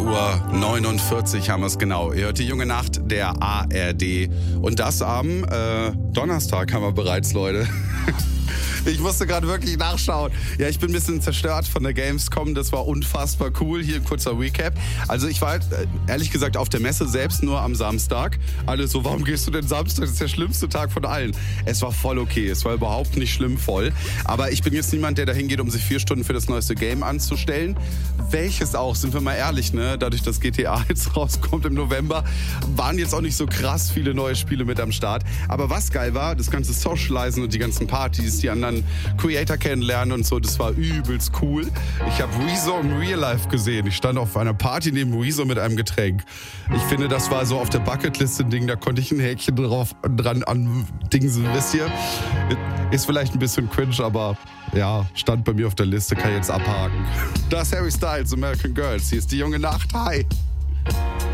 8:49 Uhr haben wir es genau. Ihr hört die junge Nacht der ARD. Und das am Donnerstag haben wir bereits, Leute. Ich musste gerade wirklich nachschauen. Ja, ich bin ein bisschen zerstört von der Gamescom. Das war unfassbar cool. Hier ein kurzer Recap. Also ich war ehrlich gesagt auf der Messe selbst nur am Samstag. Alle so, warum gehst du denn Samstag? Das ist der schlimmste Tag von allen. Es war voll okay. Es war überhaupt nicht schlimm voll. Aber ich bin jetzt niemand, der dahin geht, um sich 4 Stunden für das neueste Game anzustellen. Welches auch, sind wir mal ehrlich, ne? Dadurch, dass GTA jetzt rauskommt im November, waren jetzt auch nicht so krass viele neue Spiele mit am Start. Aber was geil war, das ganze Socializen und die ganzen Partys, die anderen Creator kennenlernen und so, das war übelst cool. Ich habe Rezo im Real Life gesehen. Ich stand auf einer Party neben Rezo mit einem Getränk. Ich finde, das war so auf der Bucketlist ein Ding, da konnte ich ein Häkchen dran andingsen, wisst ihr? Ist vielleicht ein bisschen cringe, aber ja, stand bei mir auf der Liste, kann ich jetzt abhaken. Das ist Harry Styles, American Girls. Hier ist die junge Nacht. Hi.